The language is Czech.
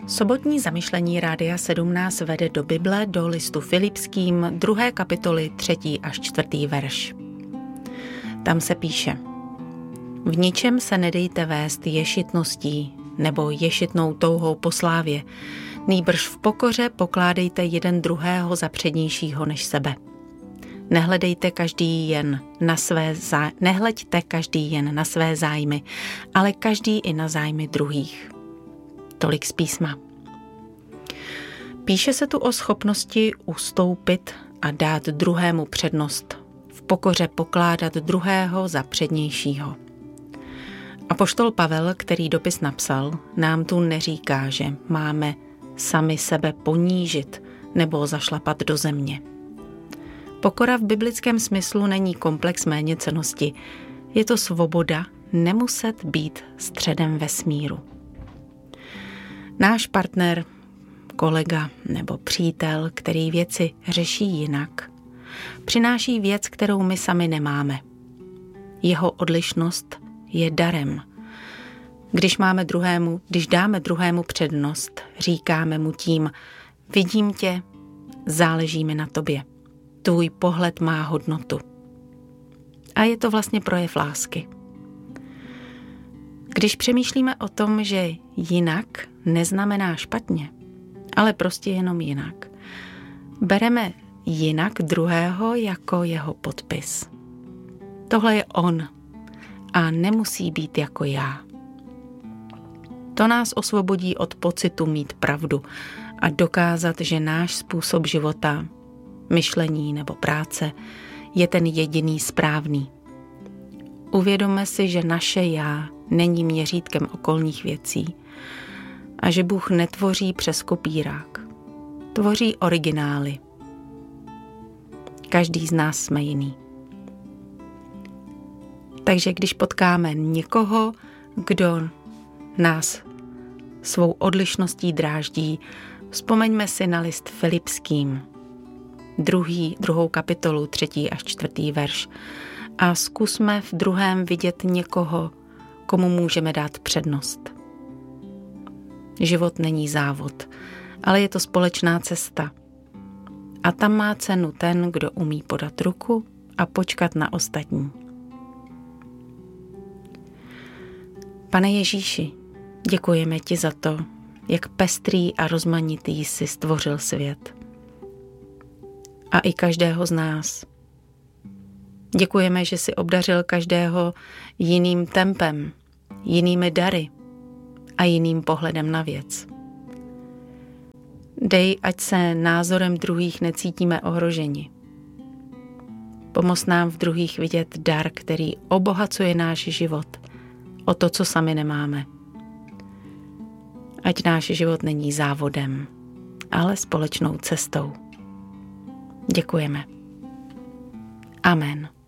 Sobotní zamyšlení Rádia 7 nás vede do Bible, do listu Filipským, 2. kapitoly, 3. až 4. verš. Tam se píše: V ničem se nedejte vést ješitností nebo ješitnou touhou po slávě, nýbrž v pokoře pokládejte jeden druhého za přednějšího než sebe. Nehleďte každý jen na své zájmy, ale každý i na zájmy druhých. Tolik z písma. Píše se tu o schopnosti ustoupit a dát druhému přednost, v pokoře pokládat druhého za přednějšího. Apoštol Pavel, který dopis napsal, nám tu neříká, že máme sami sebe ponížit nebo zašlapat do země. Pokora v biblickém smyslu není komplex méněcennosti, je to svoboda nemuset být středem vesmíru. Náš partner, kolega nebo přítel, který věci řeší jinak, přináší věc, kterou my sami nemáme. Jeho odlišnost je darem. Když dáme druhému přednost, říkáme mu tím: vidím tě, záleží mi na tobě. Tvůj pohled má hodnotu. A je to vlastně projev lásky. Když přemýšlíme o tom, že jinak neznamená špatně, ale prostě jenom jinak, bereme jinak druhého jako jeho podpis. Tohle je on a nemusí být jako já. To nás osvobodí od pocitu mít pravdu a dokázat, že náš způsob života, myšlení nebo práce je ten jediný správný. Uvědomme si, že naše já není měřítkem okolních věcí a že Bůh netvoří přes kopírák. Tvoří originály. Každý z nás jsme jiný. Takže když potkáme někoho, kdo nás svou odlišností dráždí, vzpomeňme si na list Filipským, 2. kapitolu, 3. až 4. verš a zkusme v druhém vidět někoho, komu můžeme dát přednost. Život není závod, ale je to společná cesta. A tam má cenu ten, kdo umí podat ruku a počkat na ostatní. Pane Ježíši, děkujeme ti za to, jak pestrý a rozmanitý jsi stvořil svět. A i každého z nás. Děkujeme, že jsi obdařil každého jiným tempem, jinými dary a jiným pohledem na věc. Dej, ať se názorem druhých necítíme ohroženi. Pomoz nám v druhých vidět dar, který obohacuje náš život o to, co sami nemáme. Ať náš život není závodem, ale společnou cestou. Děkujeme. Amen.